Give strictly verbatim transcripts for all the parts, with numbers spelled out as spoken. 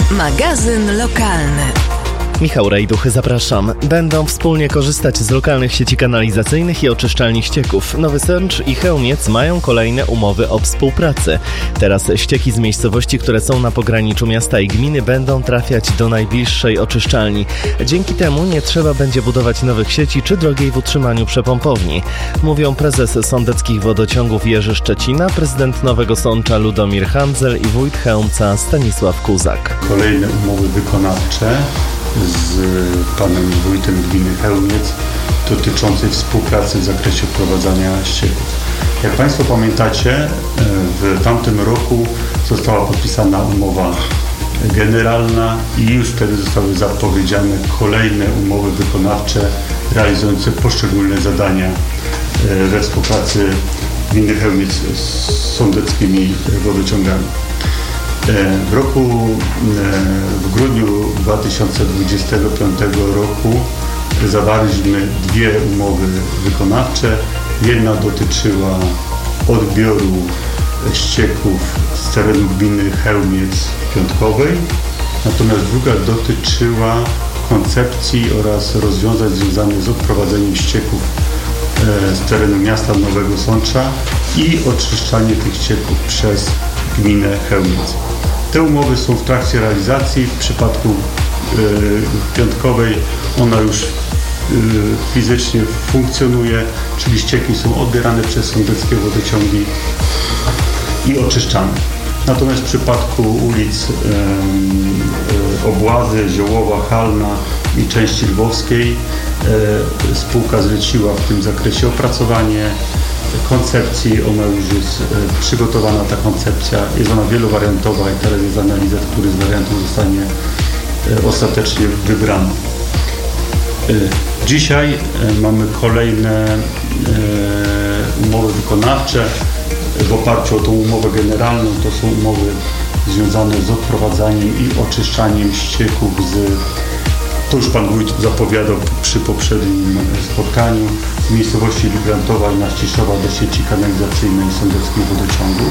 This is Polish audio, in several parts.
Magazyn lokalny. Michał Rajduch, zapraszam. Będą wspólnie korzystać z lokalnych sieci kanalizacyjnych i oczyszczalni ścieków. Nowy Sącz i Chełmiec mają kolejne umowy o współpracy. Teraz ścieki z miejscowości, które są na pograniczu miasta i gminy, będą trafiać do najbliższej oczyszczalni. Dzięki temu nie trzeba będzie budować nowych sieci czy drogiej w utrzymaniu przepompowni. Mówią prezes Sądeckich Wodociągów Jerzy Szczecina, prezydent Nowego Sącza Ludomir Handzel i wójt Chełmca Stanisław Kuzak. Kolejne umowy wykonawcze z panem wójtem gminy Chełmiec dotyczącej współpracy w zakresie odprowadzania ścieków. Jak Państwo pamiętacie, w tamtym roku została podpisana umowa generalna i już wtedy zostały zapowiedziane kolejne umowy wykonawcze realizujące poszczególne zadania we współpracy gminy Chełmiec z sądeckimi wodociągami. W roku, w grudniu dwa tysiące dwudziestego piątego roku zawarliśmy dwie umowy wykonawcze. Jedna dotyczyła odbioru ścieków z terenu gminy Chełmiec-Piątkowej, natomiast druga dotyczyła koncepcji oraz rozwiązań związanych z odprowadzeniem ścieków z terenu miasta Nowego Sącza i oczyszczanie tych ścieków przez gminę Chełmiec. Te umowy są w trakcie realizacji. W przypadku y, Piątkowej ona już y, fizycznie funkcjonuje, czyli ścieki są odbierane przez sądeckie wodociągi i oczyszczane. Natomiast w przypadku ulic y, y, Obłazy, Ziołowa, Halna i części lwowskiej y, spółka zleciła w tym zakresie opracowanie koncepcji. Ona już jest e, przygotowana, ta koncepcja, jest ona wielowariantowa i teraz jest analiza, który z wariantów zostanie e, ostatecznie wybrany. E, dzisiaj e, mamy kolejne e, umowy wykonawcze. W oparciu o tą umowę generalną to są umowy związane z odprowadzaniem i oczyszczaniem ścieków z, to już Pan Wójt zapowiadał przy poprzednim spotkaniu, z miejscowości Librantowa i Naściszowa do sieci kanalizacyjnej sądeckich wodociągów.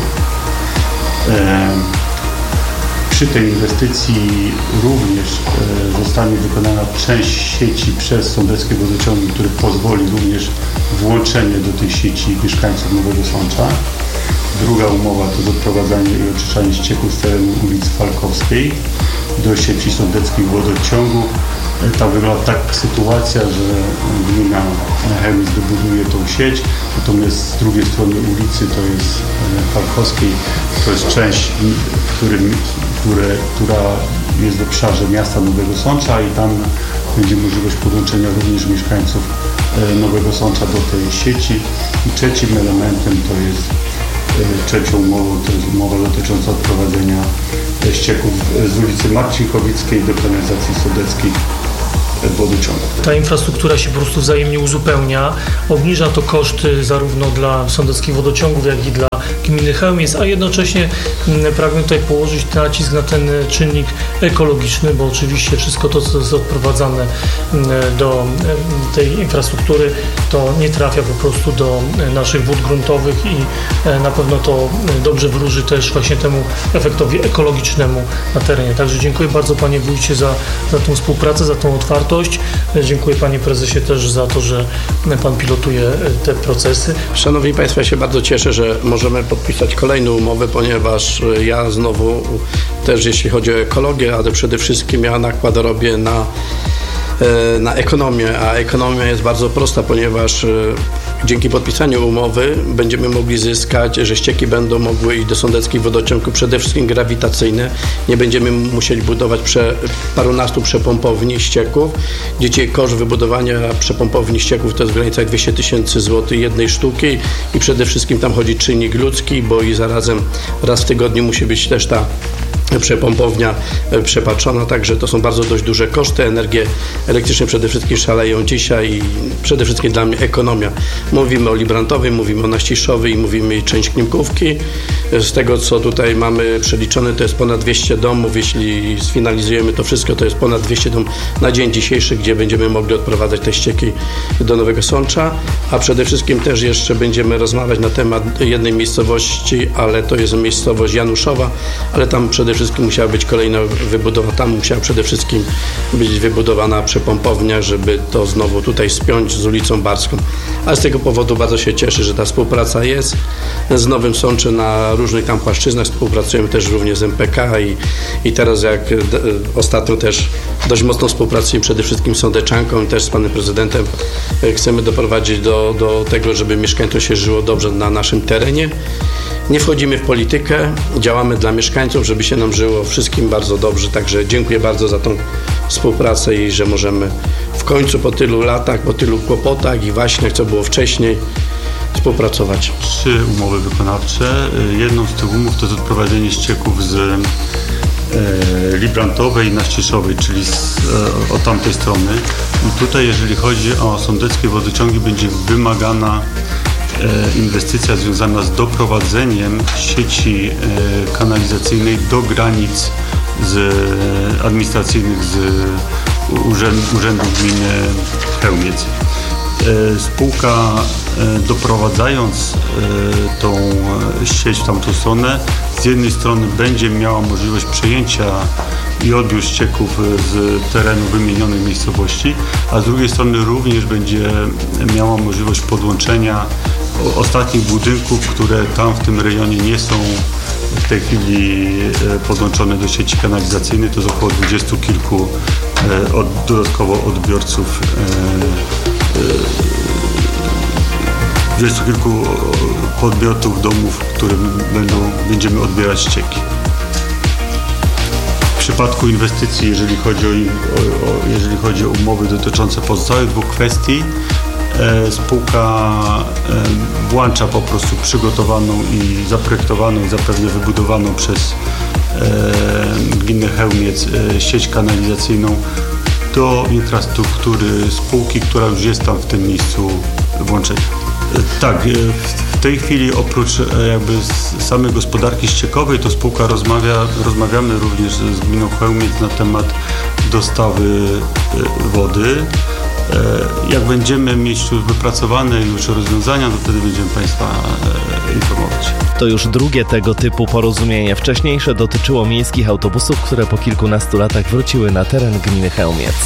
E, przy tej inwestycji również e, zostanie wykonana część sieci przez sądeckie wodociągi, który pozwoli również włączenie do tej sieci mieszkańców Nowego Sącza. Druga umowa to doprowadzanie i oczyszczanie ścieków z terenu ulicy Falkowskiej do sieci sądeckich wodociągów. Tam wygląda tak sytuacja, że gmina Chełmiec wybuduje tą sieć, natomiast z drugiej strony ulicy, to jest Falkowskiej, to jest część, którym, które, która jest w obszarze miasta Nowego Sącza i tam będzie możliwość podłączenia również mieszkańców Nowego Sącza do tej sieci. I trzecim elementem to jest, trzecią umową to jest umowa dotycząca odprowadzenia ścieków z ulicy Marcinkowieckiej do kanalizacji sądeckiej wodociągów. Ta infrastruktura się po prostu wzajemnie uzupełnia, obniża to koszty zarówno dla sądeckich wodociągów, jak i dla gminy Chełmiec, a jednocześnie pragnę tutaj położyć nacisk na ten czynnik ekologiczny, bo oczywiście wszystko to, co jest odprowadzane do tej infrastruktury, to nie trafia po prostu do naszych wód gruntowych i na pewno to dobrze wróży też właśnie temu efektowi ekologicznemu na terenie. Także dziękuję bardzo Panie Wójcie za, za tą współpracę, za tą otwartość. Dziękuję Panie Prezesie też za to, że Pan pilotuje te procesy. Szanowni Państwo, ja się bardzo cieszę, że możemy podpisać kolejną umowę, ponieważ ja znowu też, jeśli chodzi o ekologię, ale przede wszystkim ja nakład robię na, na ekonomię, a ekonomia jest bardzo prosta, ponieważ dzięki podpisaniu umowy będziemy mogli zyskać, że ścieki będą mogły iść do sądeckich wodociągów, przede wszystkim grawitacyjne. Nie będziemy musieli budować prze, parunastu przepompowni ścieków, gdzie dzisiaj koszt wybudowania przepompowni ścieków to jest w granicach dwieście tysięcy złotych jednej sztuki i przede wszystkim tam chodzi czynnik ludzki, bo i zarazem raz w tygodniu musi być też ta przepompownia przepatrzona, także to są bardzo dość duże koszty. Energie elektryczne przede wszystkim szaleją dzisiaj i przede wszystkim dla mnie ekonomia. Mówimy o Librantowej, mówimy o Naściszowej i mówimy część Klimkówki. Z tego, co tutaj mamy przeliczone, to jest ponad dwieście domów. Jeśli sfinalizujemy to wszystko, to jest ponad dwieście domów na dzień dzisiejszy, gdzie będziemy mogli odprowadzać te ścieki do Nowego Sącza, a przede wszystkim też jeszcze będziemy rozmawiać na temat jednej miejscowości, ale to jest miejscowość Januszowa, ale tam przede wszystkim wszystkim musiała być kolejna wybudowana, tam musiała przede wszystkim być wybudowana przepompownia, żeby to znowu tutaj spiąć z ulicą Barską. A z tego powodu bardzo się cieszę, że ta współpraca jest. Z Nowym Sączem na różnych tam płaszczyznach współpracujemy też również z M P K i, i teraz jak d, ostatnio też dość mocno współpracujemy przede wszystkim z Sądeczanką i też z panem prezydentem. Chcemy doprowadzić do, do tego, żeby mieszkańcom się żyło dobrze na naszym terenie. Nie wchodzimy w politykę, działamy dla mieszkańców, żeby się nam żyło wszystkim bardzo dobrze. Także dziękuję bardzo za tą współpracę i że możemy w końcu po tylu latach, po tylu kłopotach i waśniach, co było wcześniej, współpracować. Trzy umowy wykonawcze. Jedną z tych umów to jest odprowadzenie ścieków z e, Librantowej na Ścieszowej, czyli z, e, od tamtej strony. I tutaj, jeżeli chodzi o sądeckie wodociągi, będzie wymagana e, inwestycja związana z doprowadzeniem sieci e, kanalizacyjnej do granic z, administracyjnych z urzęd, Urzędu Gminy Chełmiec. Spółka, doprowadzając tą sieć w tamtą stronę, z jednej strony będzie miała możliwość przejęcia i odbiór ścieków z terenu wymienionej miejscowości, a z drugiej strony również będzie miała możliwość podłączenia ostatnich budynków, które tam w tym rejonie nie są w tej chwili podłączone do sieci kanalizacyjnej. To jest około dwudziestu kilku od, dodatkowo odbiorców, dwudziestu kilku podmiotów, domów, którym będą, będziemy odbierać ścieki. W przypadku inwestycji, jeżeli chodzi o, o, jeżeli chodzi o umowy dotyczące pozostałych dwóch kwestii, e, spółka e, włącza po prostu przygotowaną i zaprojektowaną i zapewne wybudowaną przez e, gminę Chełmiec e, sieć kanalizacyjną do infrastruktury spółki, która już jest tam w tym miejscu włączenia. Tak, w tej chwili oprócz jakby samej gospodarki ściekowej, to spółka rozmawia, rozmawiamy również z gminą Chełmiec na temat dostawy wody. Jak będziemy mieć już wypracowane już rozwiązania, to wtedy będziemy Państwa informować. To już drugie tego typu porozumienie. Wcześniejsze dotyczyło miejskich autobusów, które po kilkunastu latach wróciły na teren gminy Chełmiec.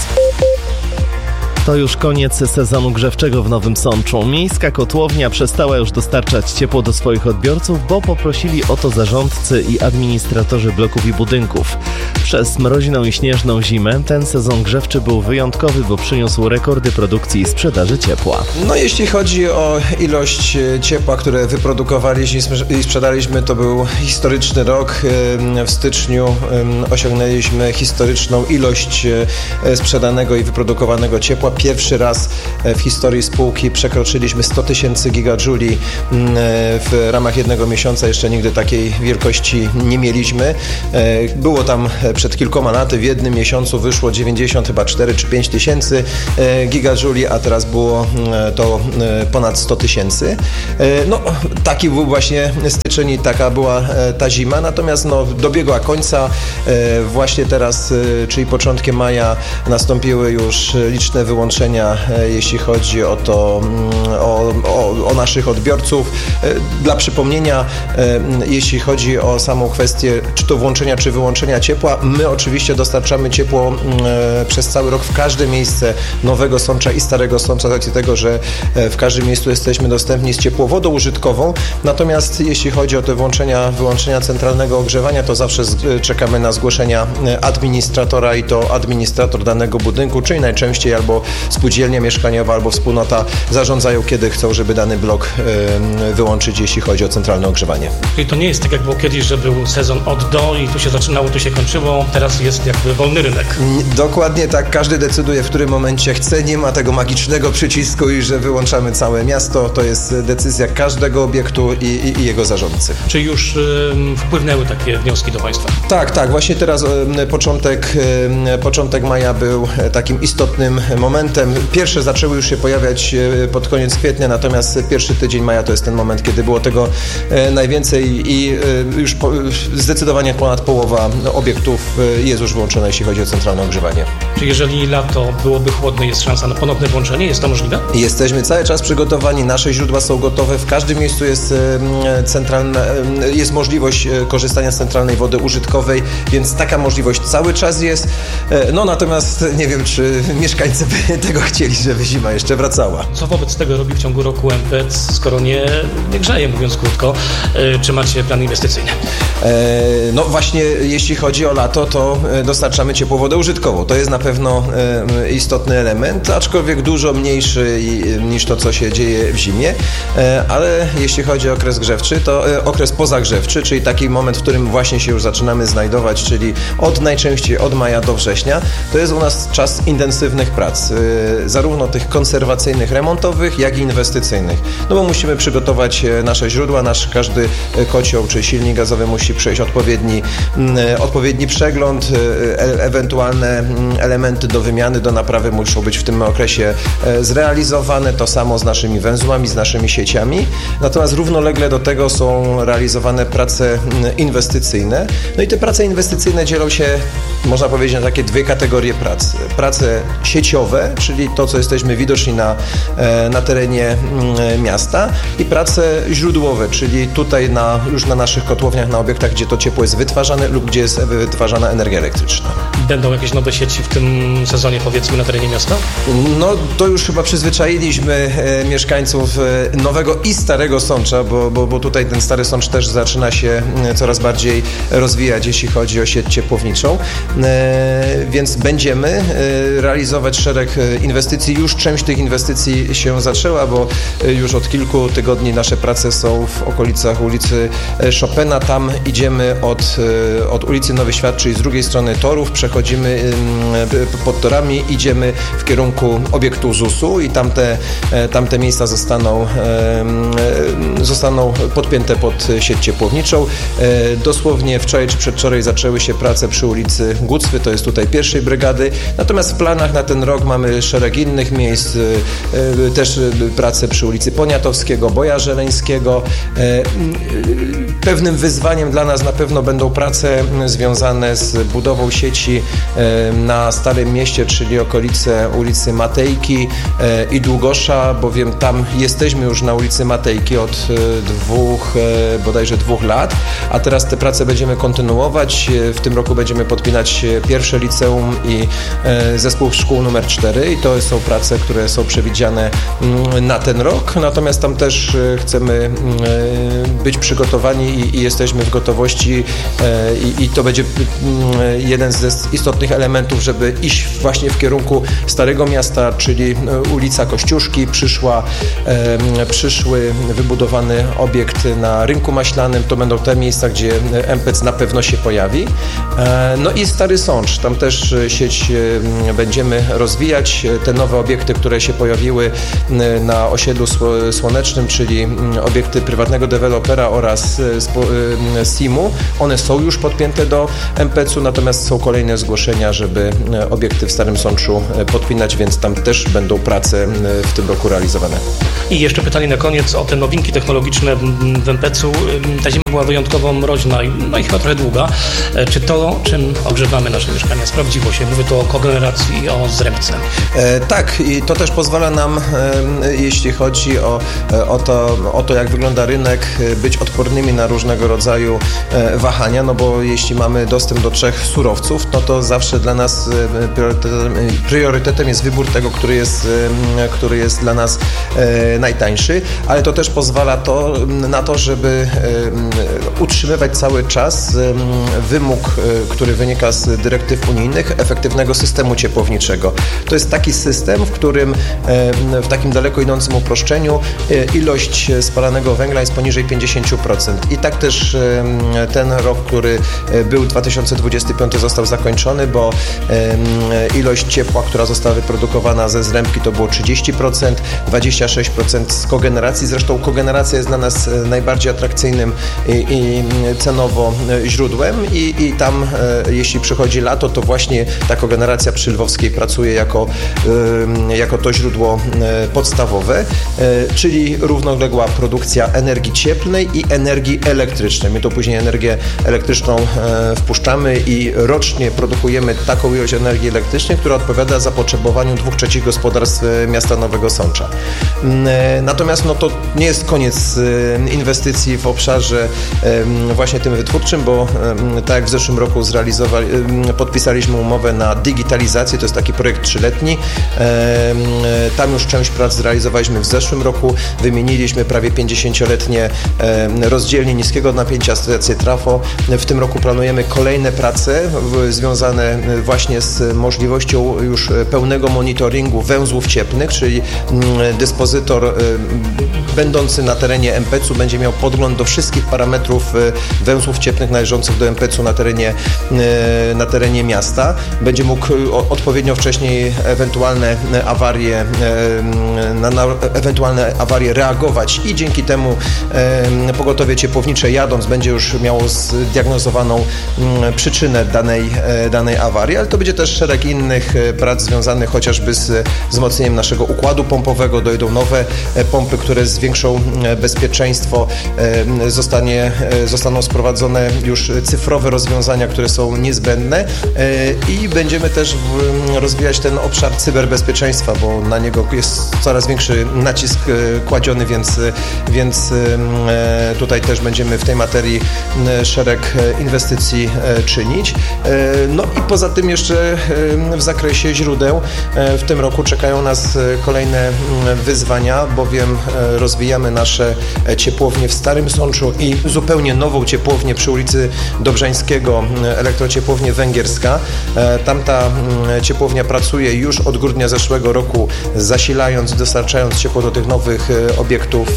To już koniec sezonu grzewczego w Nowym Sączu. Miejska kotłownia przestała już dostarczać ciepło do swoich odbiorców, bo poprosili o to zarządcy i administratorzy bloków i budynków. Przez mroźną i śnieżną zimę ten sezon grzewczy był wyjątkowy, bo przyniósł rekordy produkcji i sprzedaży ciepła. No jeśli chodzi o ilość ciepła, które wyprodukowaliśmy i sprzedaliśmy, to był historyczny rok. W styczniu osiągnęliśmy historyczną ilość sprzedanego i wyprodukowanego ciepła. Pierwszy raz w historii spółki przekroczyliśmy sto tysięcy gigadżuli w ramach jednego miesiąca. Jeszcze nigdy takiej wielkości nie mieliśmy. Było tam przed kilkoma laty, w jednym miesiącu wyszło dziewięćdziesiąt chyba cztery czy pięć tysięcy gigadżuli, a teraz było to ponad sto tysięcy. No, taki był właśnie styczeń i taka była ta zima. Natomiast no, dobiegła końca. Właśnie teraz, czyli początkiem maja, nastąpiły już liczne wyłączenia, jeśli chodzi o to, o, o, o naszych odbiorców. Dla przypomnienia, jeśli chodzi o samą kwestię czy to włączenia, czy wyłączenia ciepła, my oczywiście dostarczamy ciepło przez cały rok w każde miejsce Nowego Sącza i Starego Sącza, z racji tego, że w każdym miejscu jesteśmy dostępni z ciepłowodą użytkową. Natomiast jeśli chodzi o te włączenia, wyłączenia centralnego ogrzewania, to zawsze czekamy na zgłoszenia administratora i to administrator danego budynku, czyli najczęściej albo spółdzielnia mieszkaniowa, albo wspólnota zarządzają, kiedy chcą, żeby dany blok wyłączyć, jeśli chodzi o centralne ogrzewanie. Czyli to nie jest tak, jak było kiedyś, że był sezon od do i tu się zaczynało, tu się kończyło, teraz jest jakby wolny rynek. Dokładnie tak, każdy decyduje, w którym momencie chce, nie ma tego magicznego przycisku i że wyłączamy całe miasto, to jest decyzja każdego obiektu i, i, i jego zarządcy. Czy już y, wpłynęły takie wnioski do Państwa? Tak, tak, właśnie teraz y, początek, y, początek maja był takim istotnym momentem. momentem, pierwsze zaczęły już się pojawiać pod koniec kwietnia, natomiast pierwszy tydzień maja to jest ten moment, kiedy było tego najwięcej i już zdecydowanie ponad połowa obiektów jest już włączona, jeśli chodzi o centralne ogrzewanie. Czy jeżeli lato byłoby chłodne, jest szansa na ponowne włączenie? Jest to możliwe? Jesteśmy cały czas przygotowani, nasze źródła są gotowe, w każdym miejscu jest centralna, jest możliwość korzystania z centralnej wody użytkowej, więc taka możliwość cały czas jest. No natomiast nie wiem, czy mieszkańcy by tego chcieli, żeby zima jeszcze wracała. Co wobec tego robi w ciągu roku M P E C, skoro nie, nie grzeje, mówiąc krótko? Czy macie plan inwestycyjny? No właśnie, jeśli chodzi o lato, to dostarczamy ciepłą wodę użytkową. To jest na pewno istotny element, aczkolwiek dużo mniejszy niż to, co się dzieje w zimie, ale jeśli chodzi o okres grzewczy, to okres pozagrzewczy, czyli taki moment, w którym właśnie się już zaczynamy znajdować, czyli od najczęściej od maja do września, to jest u nas czas intensywnych prac, zarówno tych konserwacyjnych, remontowych, jak i inwestycyjnych. No bo musimy przygotować nasze źródła, nasz każdy kocioł czy silnik gazowy musi przejść odpowiedni, odpowiedni przegląd, e ewentualne elementy do wymiany, do naprawy muszą być w tym okresie zrealizowane, to samo z naszymi węzłami, z naszymi sieciami. Natomiast równolegle do tego są realizowane prace inwestycyjne. No i te prace inwestycyjne dzielą się, można powiedzieć, na takie dwie kategorie prac. Prace sieciowe, czyli to, co jesteśmy widoczni na, na terenie miasta, i prace źródłowe, czyli tutaj na, już na naszych kotłowniach, na obiektach, gdzie to ciepło jest wytwarzane lub gdzie jest wytwarzana energia elektryczna. Będą jakieś nowe sieci w tym sezonie, powiedzmy, na terenie miasta? No to już chyba przyzwyczailiśmy e, mieszkańców e, Nowego i Starego Sącza, bo, bo, bo tutaj ten Stary Sącz też zaczyna się e, coraz bardziej rozwijać, jeśli chodzi o sieć ciepłowniczą, e, więc będziemy e, realizować szereg inwestycji. Już część tych inwestycji się zaczęła, bo e, już od kilku tygodni nasze prace są w okolicach ulicy Chopina. Tam idziemy od, e, od ulicy Nowy Świat, czyli z drugiej strony torów, przechodzimy e, pod torami, idziemy w kierunku obiektu zusu i tamte, tamte miejsca zostaną, zostaną podpięte pod sieć ciepłowniczą. Dosłownie wczoraj czy przedwczoraj zaczęły się prace przy ulicy Gucwy, to jest tutaj pierwszej brygady, natomiast w planach na ten rok mamy szereg innych miejsc, też prace przy ulicy Poniatowskiego, Boja Żeleńskiego. Pewnym wyzwaniem dla nas na pewno będą prace związane z budową sieci na Starym Mieście, czyli okolice ulicy Matejki i Długosza, bowiem tam jesteśmy już na ulicy Matejki od dwóch, bodajże dwóch lat, a teraz te prace będziemy kontynuować. W tym roku będziemy podpinać pierwsze liceum i zespół szkół numer cztery i to są prace, które są przewidziane na ten rok, natomiast tam też chcemy być przygotowani i jesteśmy w gotowości i to będzie jeden z istotnych elementów, żeby iść właśnie w kierunku Starego Miasta, czyli ulica Kościuszki, przyszła, e, przyszły wybudowany obiekt na Rynku Maślanym, to będą te miejsca, gdzie M P E C na pewno się pojawi. E, no i Stary Sącz, tam też sieć e, będziemy rozwijać, te nowe obiekty, które się pojawiły na osiedlu słonecznym, czyli obiekty prywatnego dewelopera oraz S I M-u, one są już podpięte do M P E C-u, natomiast są kolejne zgłoszenia, żeby obiekty w Starym Sączu podpinać, więc tam też będą prace w tym roku realizowane. I jeszcze pytanie na koniec o te nowinki technologiczne w M P E C-u. Ta zima była wyjątkowo mroźna i, no i chyba trochę długa. Czy to, czym ogrzewamy nasze mieszkania, sprawdziło się? Mówię tu o kogeneracji i o zrębce. E, tak, i to też pozwala nam, e, jeśli chodzi o, o, to, o to, jak wygląda rynek, być odpornymi na różnego rodzaju e, wahania, no bo jeśli mamy dostęp do trzech surowców, no to zawsze dla nas priorytetem, priorytetem jest wybór tego, który jest, który jest dla nas e, najtańszy, ale to też pozwala to, na to, żeby e, utrzymywać cały czas e, wymóg, e, który wynika z dyrektyw unijnych, efektywnego systemu ciepłowniczego. To jest taki system, w którym e, w takim daleko idącym uproszczeniu e, ilość spalanego węgla jest poniżej pięćdziesiąt procent i i tak też ten rok, który był dwa tysiące dwudziesty piąty, został zakończony, bo ilość ciepła, która została wyprodukowana ze zrębki, to było trzydzieści procent, dwadzieścia sześć procent z kogeneracji. Zresztą kogeneracja jest dla nas najbardziej atrakcyjnym i, i cenowo źródłem i, i tam, jeśli przychodzi lato, to właśnie ta kogeneracja przy Lwowskiej pracuje jako, jako to źródło podstawowe, czyli równoległa produkcja energii cieplnej i energii elektrycznej. My tu później energię elektryczną wpuszczamy i rocznie produkujemy taką ilość energii elektrycznej, która odpowiada zapotrzebowaniu dwóch trzecich gospodarstw miasta Nowego Sącza. Natomiast no, to nie jest koniec inwestycji w obszarze właśnie tym wytwórczym, bo tak jak w zeszłym roku zrealizowali, podpisaliśmy umowę na digitalizację, to jest taki projekt trzyletni. Tam już część prac zrealizowaliśmy w zeszłym roku, wymieniliśmy prawie pięćdziesięcioletnie rozdzielnie niskiego napięcia, stacje trafo. W tym roku planujemy kolejne prace związane właśnie z możliwością już pełnego monitoringu węzłów cieplnych, czyli dyspozytor będący na terenie em pe ce u będzie miał podgląd do wszystkich parametrów węzłów cieplnych należących do em pe ce u na terenie, na terenie miasta. Będzie mógł odpowiednio wcześniej ewentualne awarie, na, na ewentualne awarie reagować i dzięki temu pogotowie ciepłownicze jadąc będzie już miało zdiagnozowaną przyczynę danej, danej awarii, ale to będzie też szereg innych prac związanych chociażby z wzmocnieniem naszego układu pompowego. Dojdą nowe pompy, które zwiększą bezpieczeństwo. Zostanie, zostaną sprowadzone już cyfrowe rozwiązania, które są niezbędne i będziemy też rozwijać ten obszar cyberbezpieczeństwa, bo na niego jest coraz większy nacisk kładziony, więc, więc tutaj też będziemy w tej materii szereg inwestycji czynić. No i poza tym jeszcze w zakresie źródeł w tym roku czekają nas kolejne wyzwania, bowiem rozwijamy nasze ciepłownie w Starym Sączu i zupełnie nową ciepłownię przy ulicy Dobrzańskiego, elektrociepłownię Węgierska. Tamta ciepłownia pracuje już od grudnia zeszłego roku, zasilając, dostarczając ciepło do tych nowych obiektów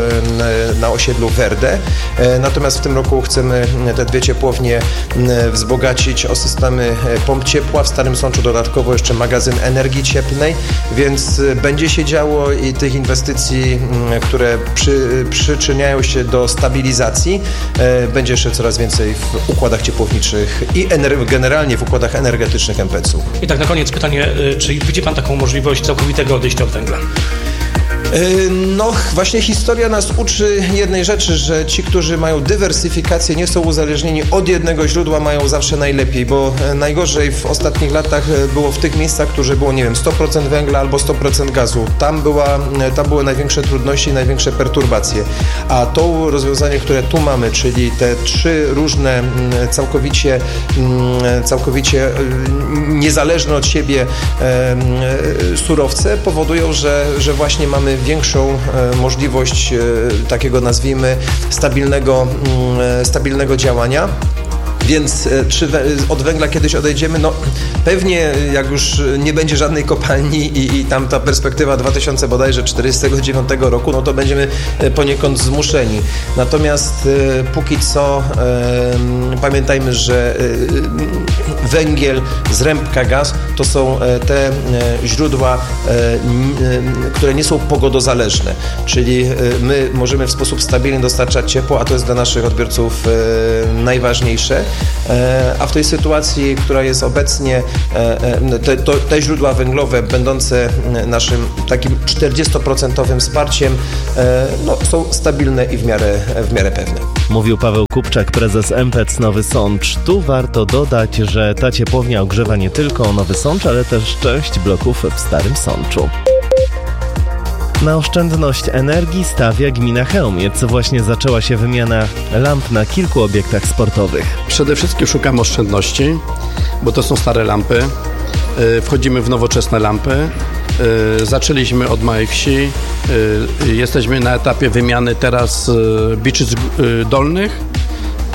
na osiedlu Werde. Natomiast w tym roku chcemy te dwie ciepłownie wzbogacić o systemy pomp ciepła. W Starym Sączu dodatkowo jeszcze magazyn energii cieplnej, więc będzie się działo i tych inwestycji, które przy, przyczyniają się do stabilizacji, będzie jeszcze coraz więcej w układach ciepłowniczych i ener- generalnie w układach energetycznych em pe ce u. I tak na koniec pytanie, czy widzi Pan taką możliwość całkowitego odejścia od węgla? No właśnie historia nas uczy jednej rzeczy, że ci, którzy mają dywersyfikację, nie są uzależnieni od jednego źródła, mają zawsze najlepiej, bo najgorzej w ostatnich latach było w tych miejscach, które było, nie wiem, sto procent węgla albo sto procent gazu. Tam, była, tam były największe trudności i największe perturbacje. A to rozwiązanie, które tu mamy, czyli te trzy różne, całkowicie, całkowicie niezależne od siebie surowce powodują, że, że właśnie mamy większą możliwość takiego, nazwijmy, stabilnego, stabilnego działania. Więc czy od węgla kiedyś odejdziemy? No pewnie jak już nie będzie żadnej kopalni i, i tam ta perspektywa dwa tysiące bodajże czterdziestego dziewiątego roku, no to będziemy poniekąd zmuszeni. Natomiast e, póki co e, pamiętajmy, że e, węgiel, zrębka, gaz to są e, te e, źródła, e, e, które nie są pogodozależne, czyli e, my możemy w sposób stabilny dostarczać ciepło, a to jest dla naszych odbiorców e, najważniejsze. A w tej sytuacji, która jest obecnie, te, to, te źródła węglowe będące naszym takim czterdziestoprocentowym wsparciem, no, są stabilne i w miarę, w miarę pewne. Mówił Paweł Kupczak, prezes em pe ce Nowy Sącz. Tu warto dodać, że ta ciepłownia ogrzewa nie tylko Nowy Sącz, ale też część bloków w Starym Sączu. Na oszczędność energii stawia gmina Chełmiec. Właśnie zaczęła się wymiana lamp na kilku obiektach sportowych. Przede wszystkim szukamy oszczędności, bo to są stare lampy. Wchodzimy w nowoczesne lampy. Zaczęliśmy od małej wsi. Jesteśmy na etapie wymiany teraz biczyc dolnych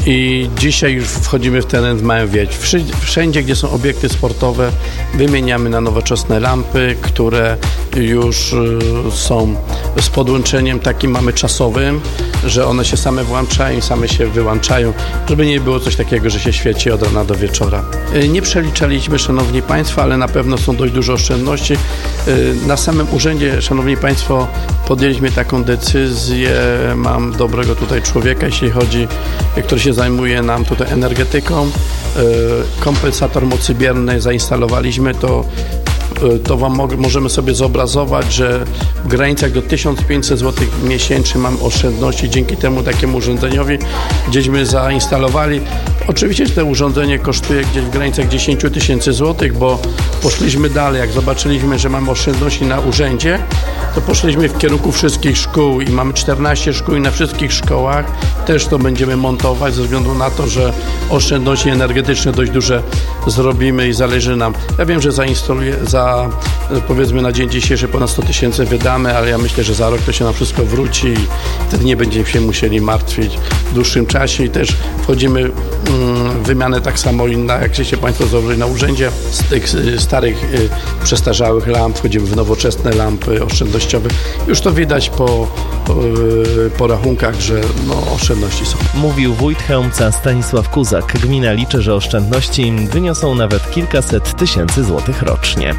i dzisiaj już wchodzimy w teren w małym wieś. Wszędzie, gdzie są obiekty sportowe, wymieniamy na nowoczesne lampy, które już są z podłączeniem takim mamy czasowym, że one się same włączają i same się wyłączają, żeby nie było coś takiego, że się świeci od rana do wieczora. Nie przeliczaliśmy, szanowni państwo, ale na pewno są dość duże oszczędności. Na samym urzędzie, szanowni państwo, podjęliśmy taką decyzję. Mam dobrego tutaj człowieka, jeśli chodzi, który się zajmuje nam tutaj energetyką. Kompensator mocy biernej zainstalowaliśmy, to to Wam możemy sobie zobrazować, że w granicach do tysiąc pięćset złotych miesięcznie mam oszczędności dzięki temu takiemu urządzeniowi, gdzieśmy zainstalowali. Oczywiście to urządzenie kosztuje gdzieś w granicach dziesięć tysięcy złotych, bo poszliśmy dalej. Jak zobaczyliśmy, że mamy oszczędności na urzędzie, to poszliśmy w kierunku wszystkich szkół i mamy czternaście szkół i na wszystkich szkołach też to będziemy montować ze względu na to, że oszczędności energetyczne dość duże zrobimy i zależy nam. Ja wiem, że zainstaluję, za powiedzmy na dzień dzisiejszy ponad sto tysięcy wydamy, ale ja myślę, że za rok to się nam wszystko wróci i wtedy nie będziemy się musieli martwić w dłuższym czasie i też wchodzimy w wymianę tak samo inna, jak się Państwo założyli na urzędzie, z tych starych, przestarzałych lamp wchodzimy w nowoczesne lampy oszczędnościowe. Już to widać po, po rachunkach, że no, oszczędności są. Mówił wójt Chełmca Stanisław Kuzak. Gmina liczy, że oszczędności wyniosą nawet kilkaset tysięcy złotych rocznie.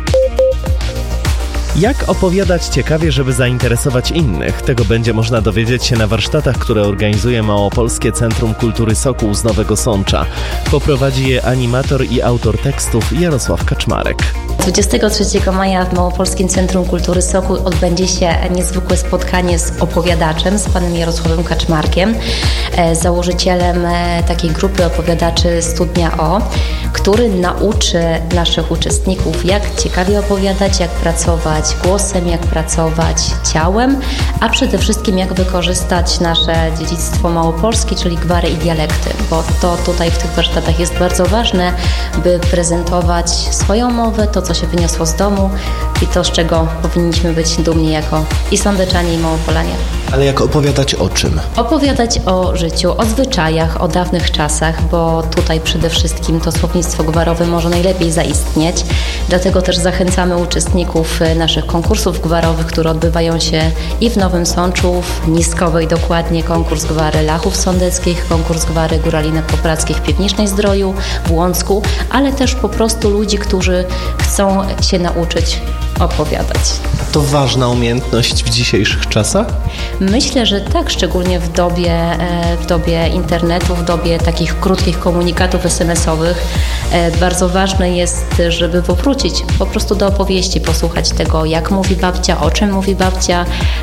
Jak opowiadać ciekawie, żeby zainteresować innych? Tego będzie można dowiedzieć się na warsztatach, które organizuje Małopolskie Centrum Kultury Sokół z Nowego Sącza. Poprowadzi je animator i autor tekstów Jarosław Kaczmarek. dwudziestego trzeciego maja w Małopolskim Centrum Kultury Sokół odbędzie się niezwykłe spotkanie z opowiadaczem, z panem Jarosławem Kaczmarkiem, założycielem takiej grupy opowiadaczy Studnia O, który nauczy naszych uczestników, jak ciekawie opowiadać, jak pracować głosem, jak pracować ciałem, a przede wszystkim jak wykorzystać nasze dziedzictwo małopolskie, czyli gwary i dialekty, bo to tutaj w tych warsztatach jest bardzo ważne, by prezentować swoją mowę, to co się wyniosło z domu i to, z czego powinniśmy być dumni jako i sądeczanie, i Małopolanie. Ale jak opowiadać o czym? Opowiadać o życiu, o zwyczajach, o dawnych czasach, bo tutaj przede wszystkim to słownictwo gwarowe może najlepiej zaistnieć. Dlatego też zachęcamy uczestników naszych konkursów gwarowych, które odbywają się i w Nowym Sączu, w Niskowej dokładnie, konkurs gwary Lachów Sądeckich, konkurs gwary Góralinek Poprackich w Piwnicznej Zdroju, w Łącku, ale też po prostu ludzi, którzy chcą się nauczyć opowiadać. To ważna umiejętność w dzisiejszych czasach? Myślę, że tak, szczególnie w dobie, w dobie internetu, w dobie takich krótkich komunikatów es em esowych. Bardzo ważne jest, żeby powrócić po prostu do opowieści, posłuchać tego, jak mówi babcia, o czym mówi babcia,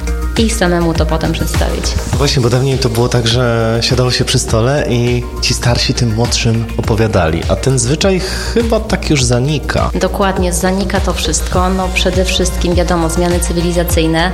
i samemu to potem przedstawić. Właśnie, bo dawniej to było tak, że siadało się przy stole i ci starsi tym młodszym opowiadali, a ten zwyczaj chyba tak już zanika. Dokładnie, zanika to wszystko. No przede wszystkim wiadomo, zmiany cywilizacyjne,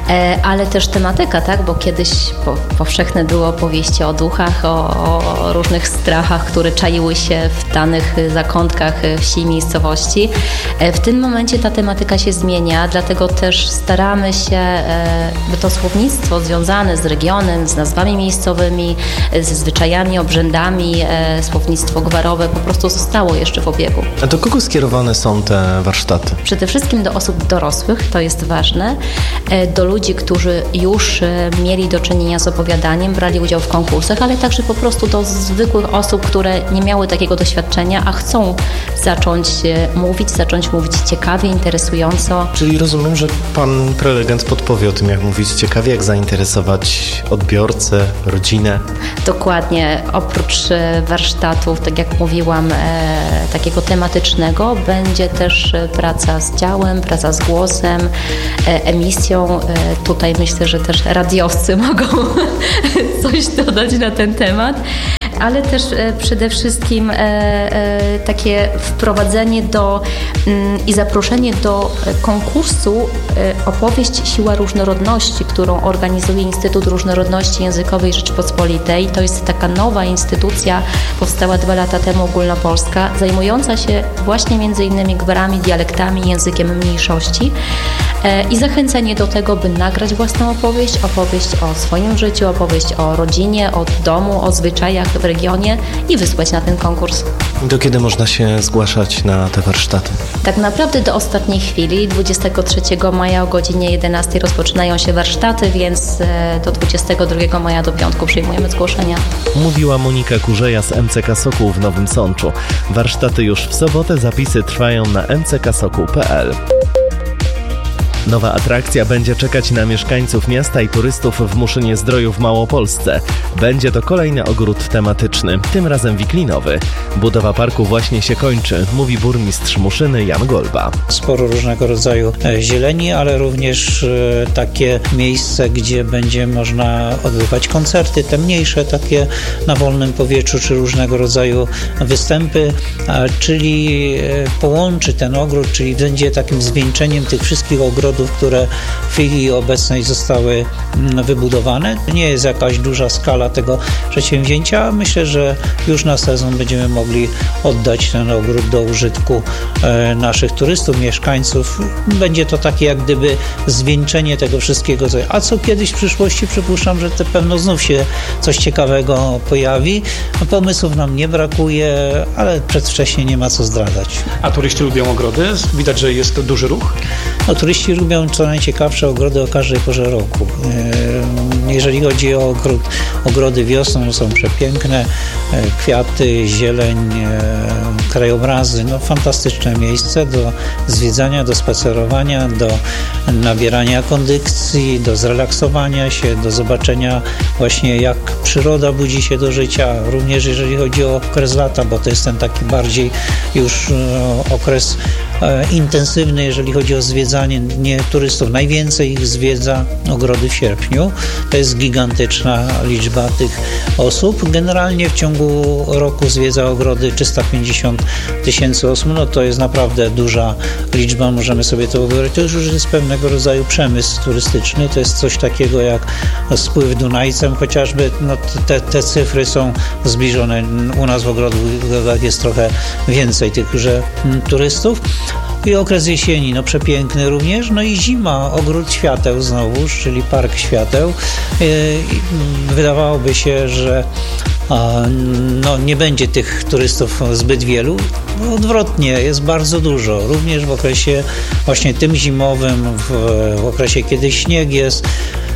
ale też tematyka, tak? Bo kiedyś po, powszechne były opowieści o duchach, o, o różnych strachach, które czaiły się w danych zakątkach wsi i miejscowości. W tym momencie ta tematyka się zmienia, dlatego też staramy się, by to słownictwo związane z regionem, z nazwami miejscowymi, ze zwyczajami, obrzędami, e, słownictwo gwarowe po prostu zostało jeszcze w obiegu. A do kogo skierowane są te warsztaty? Przede wszystkim do osób dorosłych, to jest ważne, e, do ludzi, którzy już e, mieli do czynienia z opowiadaniem, brali udział w konkursach, ale także po prostu do zwykłych osób, które nie miały takiego doświadczenia, a chcą zacząć e, mówić, zacząć mówić ciekawie, interesująco. Czyli rozumiem, że pan prelegent podpowie o tym, jak mówić ciekawie, jak zainteresować odbiorcę, rodzinę. Dokładnie. Oprócz warsztatów, tak jak mówiłam, e, takiego tematycznego, będzie też praca z ciałem, praca z głosem, e, emisją. E, tutaj myślę, że też radiowcy mogą coś dodać na ten temat. Ale też e, przede wszystkim e, e, takie wprowadzenie do mm, i zaproszenie do konkursu e, opowieść Siła Różnorodności, którą organizuje Instytut Różnorodności Językowej Rzeczypospolitej. To jest taka nowa instytucja, powstała dwa lata temu, ogólnopolska, zajmująca się właśnie między innymi gwarami, dialektami, językiem mniejszości. i zachęcenie do tego, by nagrać własną opowieść, opowieść o swoim życiu, opowieść o rodzinie, o domu, o zwyczajach w regionie i wysłać na ten konkurs. Do kiedy można się zgłaszać na te warsztaty? Tak naprawdę do ostatniej chwili, dwudziestego trzeciego maja o godzinie jedenastej rozpoczynają się warsztaty, więc do dwudziestego drugiego maja do piątku przyjmujemy zgłoszenia. Mówiła Monika Kurzeja z M C K Sokół w Nowym Sączu. Warsztaty już w sobotę, zapisy trwają na m c k sokół kropka p l. Nowa atrakcja będzie czekać na mieszkańców miasta i turystów w Muszynie Zdroju w Małopolsce. Będzie to kolejny ogród tematyczny, tym razem wiklinowy. Budowa parku właśnie się kończy, mówi burmistrz Muszyny Jan Golba. Sporo różnego rodzaju zieleni, ale również takie miejsce, gdzie będzie można odbywać koncerty, te mniejsze, takie na wolnym powietrzu, czy różnego rodzaju występy, czyli połączy ten ogród, czyli będzie takim zwieńczeniem tych wszystkich ogrodów, które w chwili obecnej zostały wybudowane. Nie jest jakaś duża skala tego przedsięwzięcia. Myślę, że już na sezon będziemy mogli oddać ten ogród do użytku naszych turystów, mieszkańców. Będzie to takie jak gdyby zwieńczenie tego wszystkiego. A co kiedyś w przyszłości, przypuszczam, że to pewno znów się coś ciekawego pojawi. Pomysłów nam nie brakuje, ale przedwcześnie nie ma co zdradzać. A turyści lubią ogrody? Widać, że jest duży ruch? No, turyści lubią co najciekawsze ogrody o każdej porze roku. Jeżeli chodzi o ogród, ogrody wiosną, są przepiękne, kwiaty, zieleń, krajobrazy, no fantastyczne miejsce do zwiedzania, do spacerowania, do nabierania kondycji, do zrelaksowania się, do zobaczenia właśnie jak przyroda budzi się do życia, również jeżeli chodzi o okres lata, bo to jest ten taki bardziej już okres intensywny, jeżeli chodzi o zwiedzanie nie turystów. Najwięcej ich zwiedza ogrody w sierpniu. To jest gigantyczna liczba tych osób. Generalnie w ciągu roku zwiedza ogrody trzysta pięćdziesiąt tysięcy osób. No to jest naprawdę duża liczba. Możemy sobie to wyobrazić. To już jest pewnego rodzaju przemysł turystyczny. To jest coś takiego jak spływ Dunajcem. Chociażby no, te, te cyfry są zbliżone. U nas w ogrodach jest trochę więcej tychże turystów. I okres jesieni, no przepiękny również, no i zima, ogród świateł znowuż, czyli park świateł. Wydawałoby się, że no, nie będzie tych turystów zbyt wielu. No, odwrotnie, jest bardzo dużo. Również w okresie właśnie tym zimowym, w, w okresie kiedy śnieg jest,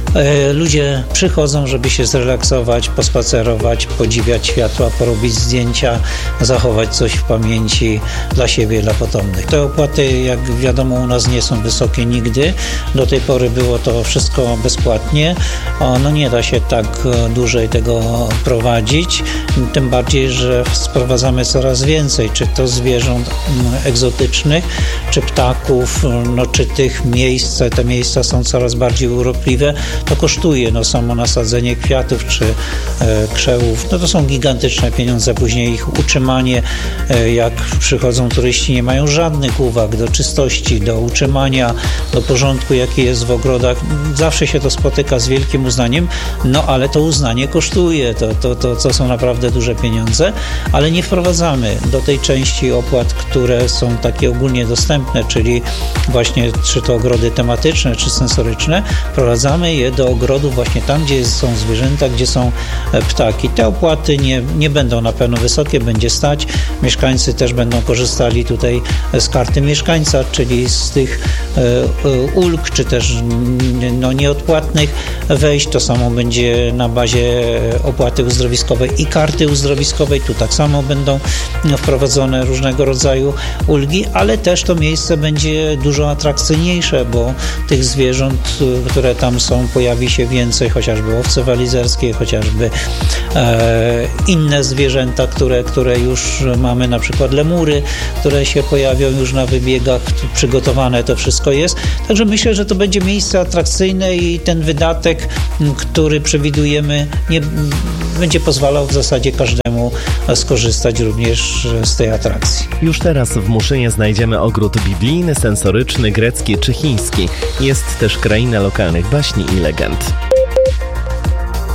ludzie przychodzą, żeby się zrelaksować, pospacerować, podziwiać światła, porobić zdjęcia, zachować coś w pamięci dla siebie, dla potomnych. Te opłaty, jak wiadomo, u nas nie są wysokie nigdy. Do tej pory było to wszystko bezpłatnie. No nie da się tak dłużej tego prowadzić, tym bardziej, że sprowadzamy coraz więcej, czy to zwierząt egzotycznych, czy ptaków, no czy tych miejsc, te miejsca są coraz bardziej urokliwe. To kosztuje, no samo nasadzenie kwiatów czy e, krzewów, no to są gigantyczne pieniądze, później ich utrzymanie, e, jak przychodzą turyści, nie mają żadnych uwag do czystości, do utrzymania, do porządku, jaki jest w ogrodach. Zawsze się to spotyka z wielkim uznaniem, no ale to uznanie kosztuje, to, to, to, to są naprawdę duże pieniądze, ale nie wprowadzamy do tej części opłat, które są takie ogólnie dostępne, czyli właśnie czy to ogrody tematyczne, czy sensoryczne, wprowadzamy je do ogrodów właśnie tam, gdzie są zwierzęta, gdzie są ptaki. Te opłaty nie, nie będą na pewno wysokie, będzie stać. Mieszkańcy też będą korzystali tutaj z karty mieszkańca, czyli z tych e, ulg, czy też no, nieodpłatnych wejść. To samo będzie na bazie opłaty uzdrowiskowej i karty uzdrowiskowej. Tu tak samo będą wprowadzone różnego rodzaju ulgi, ale też to miejsce będzie dużo atrakcyjniejsze, bo tych zwierząt, które tam są, pojawi się więcej, chociażby owce walizerskie, chociażby e, inne zwierzęta, które, które już mamy, na przykład lemury, które się pojawią już na wybiegach, przygotowane to wszystko jest. Także myślę, że to będzie miejsce atrakcyjne i ten wydatek, który przewidujemy, nie, będzie pozwalał w zasadzie każdemu skorzystać również z tej atrakcji. Już teraz w Muszynie znajdziemy ogród biblijny, sensoryczny, grecki czy chiński. Jest też kraina lokalnych baśni i legend.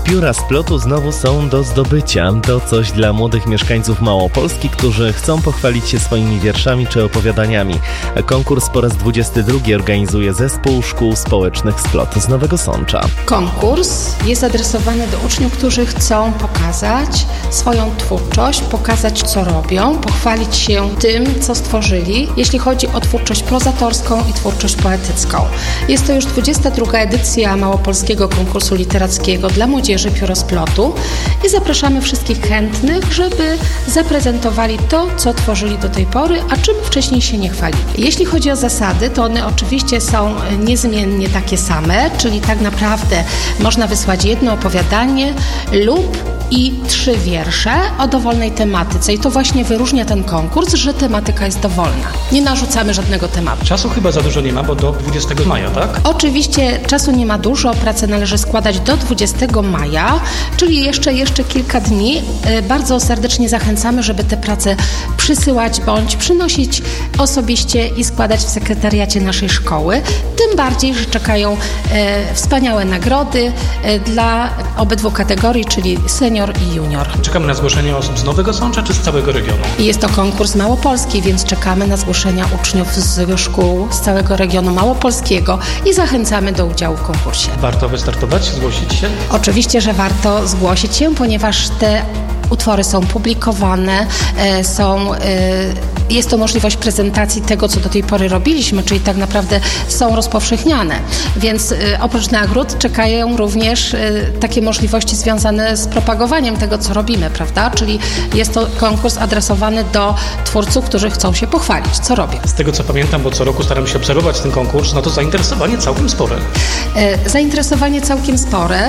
Pióra z plotu znowu są do zdobycia. To coś dla młodych mieszkańców Małopolski, którzy chcą pochwalić się swoimi wierszami czy opowiadaniami. Konkurs po raz dwudziesty drugi organizuje Zespół Szkół Społecznych z Plot z Nowego Sącza. Konkurs jest adresowany do uczniów, którzy chcą pokazać swoją twórczość, pokazać co robią, pochwalić się tym, co stworzyli, jeśli chodzi o twórczość prozatorską i twórczość poetycką. Jest to już dwudziesta druga edycja Małopolskiego Konkursu Literackiego dla młodzieży Pióro z Plotu i zapraszamy wszystkich chętnych, żeby zaprezentowali to, co tworzyli do tej pory, a czym wcześniej się nie chwalili. Jeśli chodzi o zasady, to one oczywiście są niezmiennie takie same, czyli tak naprawdę można wysłać jedno opowiadanie lub i trzy wiersze o dowolnej tematyce i to właśnie wyróżnia ten konkurs, że tematyka jest dowolna. Nie narzucamy żadnego tematu. Czasu chyba za dużo nie ma, bo do dwudziestego maja, tak? Oczywiście czasu nie ma dużo, pracę należy składać do dwudziestego maja, czyli jeszcze, jeszcze kilka dni. Bardzo serdecznie zachęcamy, żeby te prace przysyłać bądź przynosić osobiście i składać w sekretariacie naszej szkoły. Tym bardziej, że czekają e, wspaniałe nagrody e, dla obydwu kategorii, czyli senior i junior. Czekamy na zgłoszenie osób z Nowego Sącza czy z całego regionu? I jest to konkurs małopolski, więc czekamy na zgłoszenia uczniów z szkół z całego regionu małopolskiego i zachęcamy do udziału w konkursie. Warto wystartować, zgłosić się? Oczywiście, że warto zgłosić się, ponieważ te utwory są publikowane, są, jest to możliwość prezentacji tego, co do tej pory robiliśmy, czyli tak naprawdę są rozpowszechniane. Więc oprócz nagród czekają również takie możliwości związane z propagowaniem tego, co robimy, prawda? Czyli jest to konkurs adresowany do twórców, którzy chcą się pochwalić, co robią. Z tego, co pamiętam, bo co roku staram się obserwować ten konkurs, no to zainteresowanie całkiem spore. Zainteresowanie całkiem spore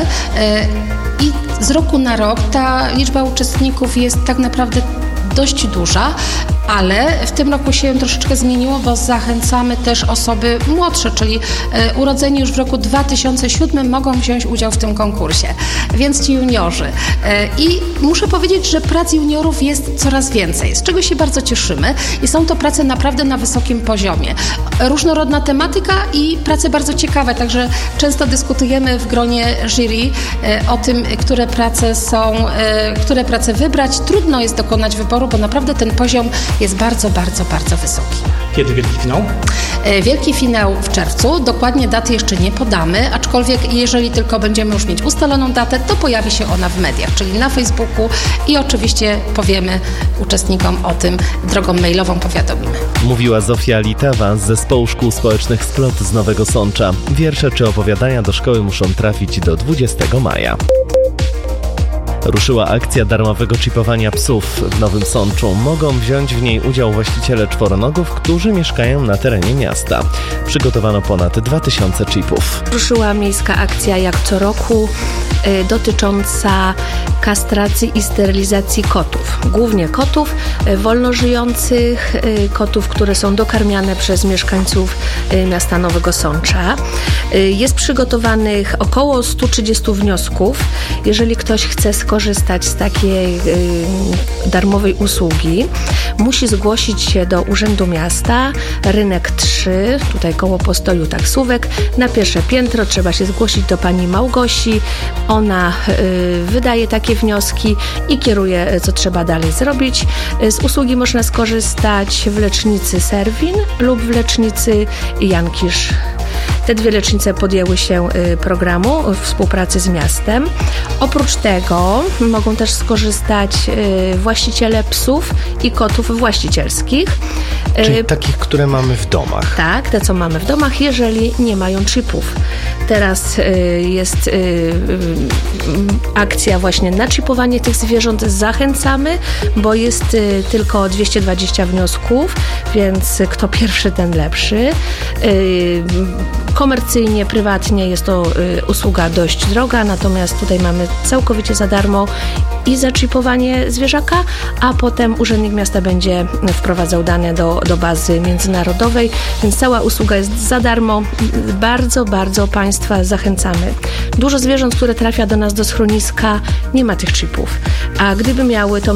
i z roku na rok ta liczba uczestników jest tak naprawdę dość duża, ale w tym roku się troszeczkę zmieniło, bo zachęcamy też osoby młodsze, czyli e, urodzeni już w roku dwa tysiące siódmym mogą wziąć udział w tym konkursie, więc ci juniorzy. E, I muszę powiedzieć, że prac juniorów jest coraz więcej, z czego się bardzo cieszymy i są to prace naprawdę na wysokim poziomie. Różnorodna tematyka i prace bardzo ciekawe, także często dyskutujemy w gronie jury e, o tym, które prace są, e, które prace wybrać. Trudno jest dokonać wyboru, bo naprawdę ten poziom jest bardzo, bardzo, bardzo wysoki. Kiedy wielki finał? Wielki finał w czerwcu. Dokładnie daty jeszcze nie podamy, aczkolwiek jeżeli tylko będziemy już mieć ustaloną datę, to pojawi się ona w mediach, czyli na Facebooku i oczywiście powiemy uczestnikom o tym, drogą mailową powiadomimy. Mówiła Zofia Litawa z Zespołu Szkół Społecznych z Plot z Nowego Sącza. Wiersze czy opowiadania do szkoły muszą trafić do dwudziestego maja. Ruszyła akcja darmowego chipowania psów w Nowym Sączu. Mogą wziąć w niej udział właściciele czworonogów, którzy mieszkają na terenie miasta. Przygotowano ponad dwa tysiące chipów. Ruszyła miejska akcja jak co roku y, dotycząca kastracji i sterylizacji kotów. Głównie kotów y, wolnożyjących, y, kotów, które są dokarmiane przez mieszkańców y, miasta Nowego Sącza. Y, jest przygotowanych około sto trzydzieści wniosków. Jeżeli ktoś chce skorzystać z takiej y, darmowej usługi, musi zgłosić się do Urzędu Miasta, Rynek trzy, tutaj koło postoju taksówek. Na pierwsze piętro trzeba się zgłosić do pani Małgosi. Ona y, wydaje takie wnioski i kieruje, co trzeba dalej zrobić. Z usługi można skorzystać w lecznicy Serwin lub w lecznicy Jankisz. Te dwie lecznice podjęły się programu w współpracy z miastem. Oprócz tego mogą też skorzystać właściciele psów i kotów właścicielskich. Czyli takich, które mamy w domach. Tak, te co mamy w domach, jeżeli nie mają chipów. Teraz jest akcja właśnie na chipowanie tych zwierząt. Zachęcamy, bo jest tylko dwieście dwadzieścia wniosków, więc kto pierwszy, ten lepszy. Komercyjnie, prywatnie jest to usługa dość droga, natomiast tutaj mamy całkowicie za darmo i zaczipowanie zwierzaka, a potem Urzędnik Miasta będzie wprowadzał dane do, do bazy międzynarodowej, więc cała usługa jest za darmo. Bardzo, bardzo Państwa zachęcamy. Dużo zwierząt, które trafia do nas do schroniska, nie ma tych chipów, a gdyby miały, to